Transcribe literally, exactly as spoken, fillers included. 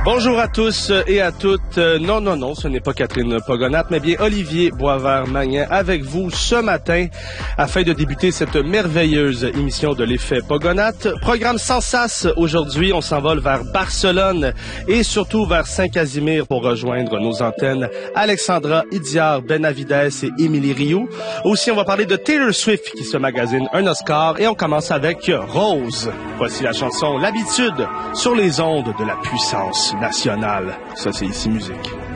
Bonjour à tous et à toutes. Non, non, non, ce n'est pas Catherine Pogonat, mais bien Olivier Boisvert-Magnan avec vous ce matin afin de débuter cette merveilleuse émission de l'effet Pogonat. Programme sans sas aujourd'hui, on s'envole vers Barcelone et surtout vers Saint-Casimir pour rejoindre nos antennes Alexandra Idiard, Benavides et Émilie Rioux. Aussi, on va parler de Taylor Swift qui se magasine un Oscar et on commence avec Rose. Voici la chanson L'habitude sur les ondes de la puissance nationale. Ça, c'est ici musique.